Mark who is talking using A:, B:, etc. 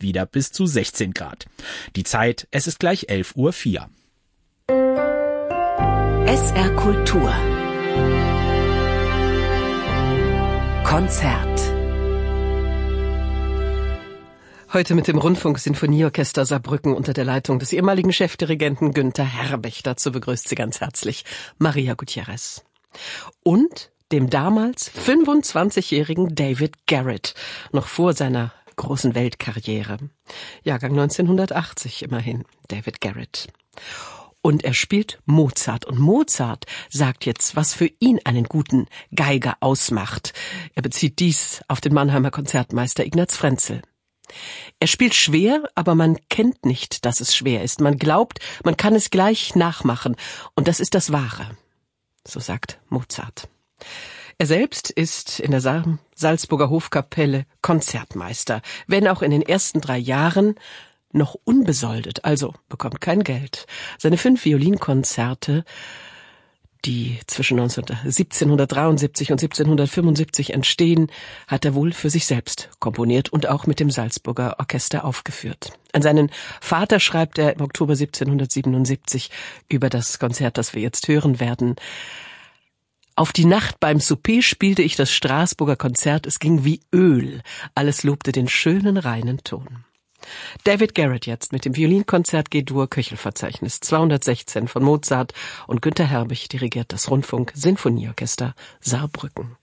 A: wieder bis zu 16 Grad. Die Zeit, es ist gleich 11:04 Uhr.
B: SR Kultur Konzert. Heute mit dem Rundfunk-Sinfonieorchester Saarbrücken unter der Leitung des ehemaligen Chefdirigenten Günther Herbig. Dazu begrüßt sie ganz herzlich Maria Gutierrez. Und dem damals 25-jährigen David Garrett, noch vor seiner großen Weltkarriere. Jahrgang 1980 immerhin, David Garrett. Und er spielt Mozart. Und Mozart sagt jetzt, was für ihn einen guten Geiger ausmacht. Er bezieht dies auf den Mannheimer Konzertmeister Ignaz Frenzel. Er spielt schwer, aber man kennt nicht, dass es schwer ist. Man glaubt, man kann es gleich nachmachen. Und das ist das Wahre. So sagt Mozart. Er selbst ist in der Salzburger Hofkapelle Konzertmeister, wenn auch in den ersten 3 Jahren noch unbesoldet, also bekommt kein Geld. Seine 5 Violinkonzerte, die zwischen 1773 und 1775 entstehen, hat er wohl für sich selbst komponiert und auch mit dem Salzburger Orchester aufgeführt. An seinen Vater schreibt er im Oktober 1777 über das Konzert, das wir jetzt hören werden. Auf die Nacht beim Souper spielte ich das Straßburger Konzert, es ging wie Öl, alles lobte den schönen, reinen Ton. David Garrett jetzt mit dem Violinkonzert G-Dur Köchelverzeichnis 216 von Mozart und Günther Herbig dirigiert das Rundfunk-Sinfonieorchester Saarbrücken.